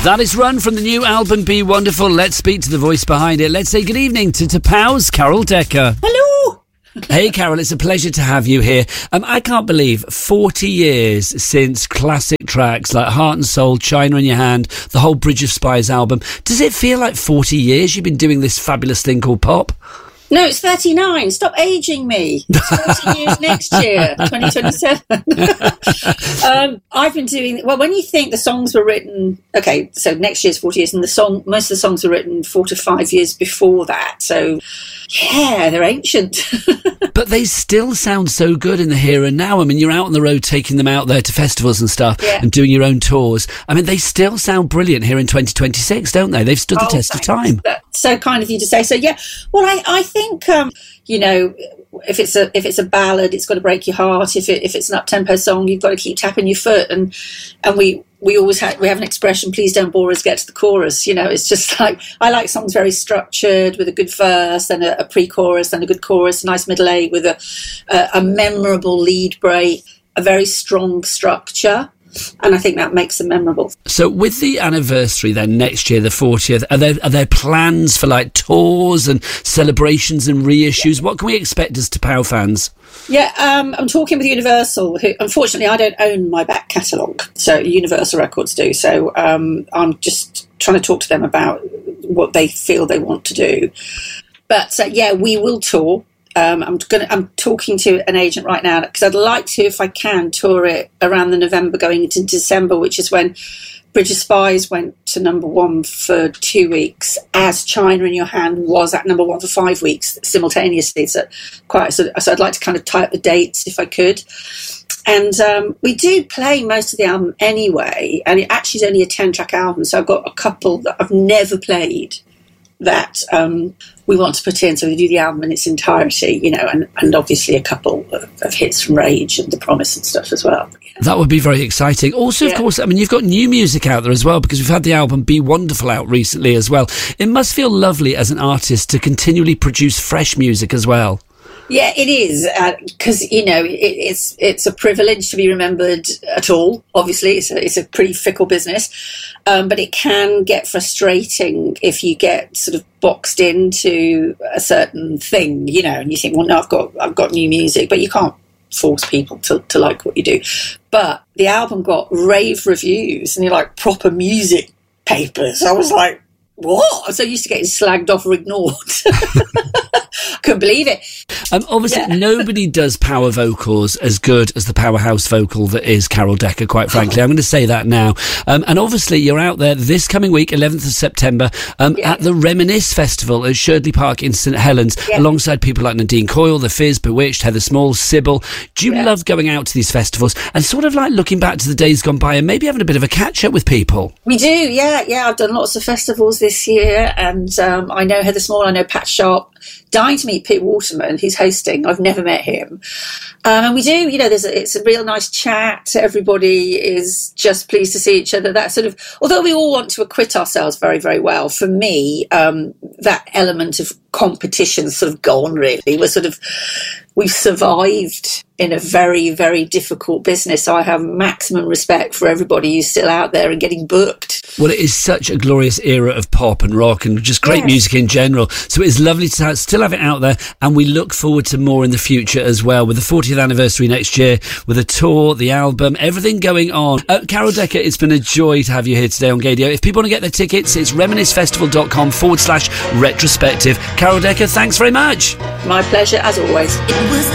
That is Run from the new album Be Wonderful. Let's speak to the voice behind it. Let's say good evening to Pow's Carol Decker. Hello. Hey Carol, it's a pleasure to have you here. I can't believe 40 years since classic tracks like Heart and Soul, China in Your Hand, the whole Bridge of Spies album. Does it feel like 40 years you've been doing this fabulous thing called pop? No, it's 39. Stop aging me. It's 40 years next year, 2027. I've been doing... Well, when you think the songs were written... Okay, so next year's 40 years, and most of the songs were written 4 to 5 years before that. So, yeah, they're ancient. But they still sound so good in the here and now. I mean, you're out on the road taking them out there to festivals and stuff and doing your own tours. I mean, they still sound brilliant here in 2026, don't they? They've stood the test of time. That's so kind of you to say. So, yeah, well, I think, you know, if it's a ballad, it's got to break your heart. If it's an up-tempo song, you've got to keep tapping your foot. And we always have an expression, please don't bore us, get to the chorus. You know, it's just like, I like songs very structured with a good verse and a pre-chorus and a good chorus, a nice middle eight with a memorable lead break, a very strong structure. And I think that makes them memorable. So with the anniversary then next year, the 40th, are there plans for like tours and celebrations and reissues? What can we expect as T'Pow fans? Yeah, I'm talking with Universal, who, unfortunately, I don't own my back catalogue, so Universal Records do. So I'm just trying to talk to them about what they feel they want to do. But yeah, we will tour. I'm talking to an agent right now because I'd like to, if I can, tour it around the November going into December, which is when Bridge of Spies went to number 1 for 2 weeks, as China in Your Hand was at number 1 for 5 weeks simultaneously. So I'd like to kind of tie up the dates if I could. And we do play most of the album anyway, and it actually is only a 10-track album, so I've got a couple that I've never played that we want to put in, so we do the album in its entirety, you know, and obviously a couple of hits from Rage and The Promise and stuff as well. Yeah. That would be very exciting. Also, of course, I mean, you've got new music out there as well, because we've had the album Be Wonderful out recently as well. It must feel lovely as an artist to continually produce fresh music as well. Yeah, it is, because, you know, it's a privilege to be remembered at all. Obviously, it's a pretty fickle business, but it can get frustrating if you get sort of boxed into a certain thing, you know, and you think, well, no, I've got new music, but you can't force people to like what you do. But the album got rave reviews, and you're like, proper music papers. I was like, what? I'm so used to getting slagged off or ignored. Couldn't believe it. Obviously, nobody does power vocals as good as the powerhouse vocal that is Carol Decker, quite frankly. I'm going to say that now. And obviously, you're out there this coming week, 11th of September, at the Reminisce Festival at Sherdley Park in St Helens, alongside people like Nadine Coyle, The Fizz, Bewitched, Heather Small, Sybil. Do you love going out to these festivals and sort of like looking back to the days gone by and maybe having a bit of a catch-up with people? We do, yeah. I've done lots of festivals this year, and I know Heather Small, I know Pat Sharp. Dying to meet Pete Waterman, who's hosting. I've never met him. And we do, you know, it's a real nice chat. Everybody is just pleased to see each other. That sort of, although we all want to acquit ourselves very, very well, for me, that element of competition sort of gone, really. We've survived in a very, very difficult business. So I have maximum respect for everybody who's still out there and getting booked. Well, it is such a glorious era of pop and rock and just great music in general. So it's lovely to still have it out there, and we look forward to more in the future as well, with the 40th anniversary next year, with a tour, the album, everything going on. Carol Decker, it's been a joy to have you here today on Gaydio. If people want to get their tickets, it's reminiscefestival.com/retrospective. Carol Decker, thanks very much. My pleasure, as always.